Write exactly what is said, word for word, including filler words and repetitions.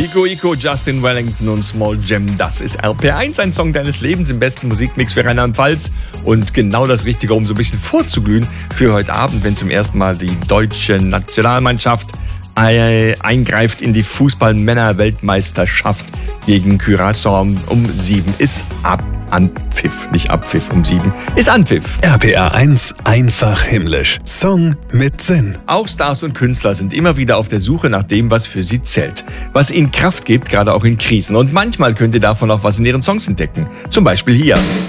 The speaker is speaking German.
Ico Ico, Justin Wellington und Small Jam, das ist R P R eins, ein Song deines Lebens im besten Musikmix für Rheinland-Pfalz. Und genau das Richtige, um so ein bisschen vorzuglühen für heute Abend, wenn zum ersten Mal die deutsche Nationalmannschaft eingreift in die Fußball-Männer-Weltmeisterschaft gegen Curaçao. Um sieben ist ab Anpfiff, nicht Abpfiff, um sieben ist Anpfiff. R P R eins, einfach himmlisch. Song mit Sinn. Auch Stars und Künstler sind immer wieder auf der Suche nach dem, was für sie zählt. Was ihnen Kraft gibt, gerade auch in Krisen. Und manchmal könnt ihr davon auch was in ihren Songs entdecken. Zum Beispiel hier.